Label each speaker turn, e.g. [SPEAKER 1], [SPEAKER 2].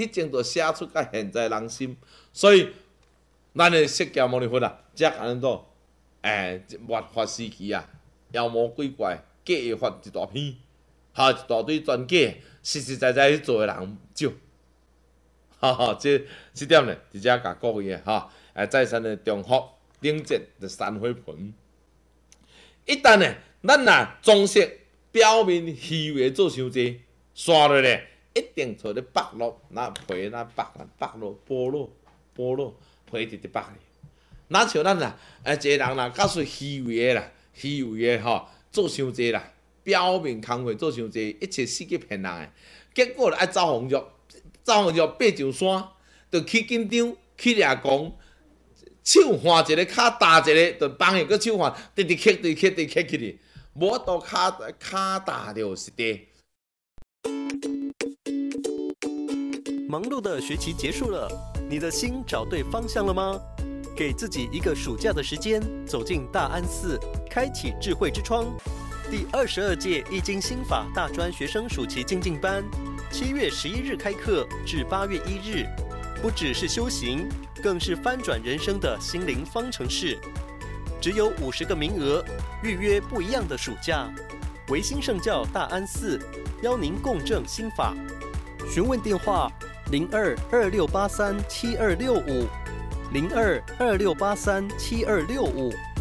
[SPEAKER 1] 迄前就写出到现在人心，所以咱的释迦牟尼佛啊，才安怎末法时期啊，妖魔鬼怪假的发一大片，一大堆专假，实实在在去做的人少。这点呢，直接甲各位再三的重复冷静的三回盆。一旦呢，咱若装饰表面虚伪做伤济，刷落咧，一定找咧北落，那皮那北落剥落，皮直直北咧。哪像咱啦，一个人啦，假使虚伪的做伤济啦，表面工课做伤济，一切死去骗人的，结果爱走红肉爬上山，就去紧张，去掠狂，手换一个，脚踏一个，就放下个手换，直磕去哩，无到脚踏就是地。
[SPEAKER 2] 忙碌的学期结束了，你的心找对方向了吗？给自己一个暑假的时间，走进大安寺，开启智慧之窗。第22届易经心法大专学生暑期精进班，7月11日开课至8月1日，不只是修行，更是翻转人生的心灵方程式。只有50个名额，预约不一样的暑假。维新圣教大安寺邀您共振心法。询问电话：02-2683-7265，02-2683-7265。